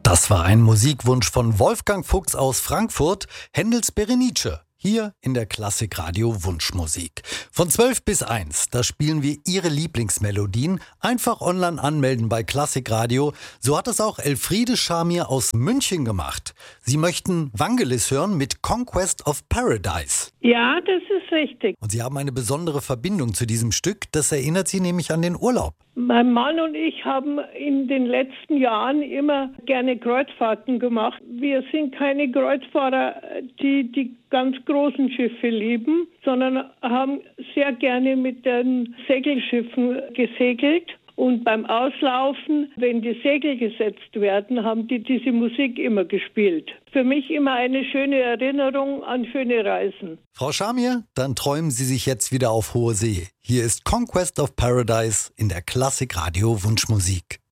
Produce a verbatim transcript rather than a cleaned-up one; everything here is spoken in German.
Das war ein Musikwunsch von Wolfgang Fuchs aus Frankfurt, Händels Berenice, hier in der Klassikradio Wunschmusik. Von zwölf bis eins, da spielen wir Ihre Lieblingsmelodien. Einfach online anmelden bei Klassikradio. So hat es auch Elfriede Schamir aus München gemacht. Sie möchten Vangelis hören mit Conquest of Paradise. Ja, das ist richtig. Und Sie haben eine besondere Verbindung zu diesem Stück. Das erinnert Sie nämlich an den Urlaub. Mein Mann und ich haben in den letzten Jahren immer gerne Kreuzfahrten gemacht. Wir sind keine Kreuzfahrer, die die ganz großen Schiffe lieben, sondern haben sehr gerne mit den Segelschiffen gesegelt. Und beim Auslaufen, wenn die Segel gesetzt werden, haben die diese Musik immer gespielt. Für mich immer eine schöne Erinnerung an schöne Reisen. Frau Schamir, dann träumen Sie sich jetzt wieder auf hohe See. Hier ist Conquest of Paradise in der Klassikradio Wunschmusik.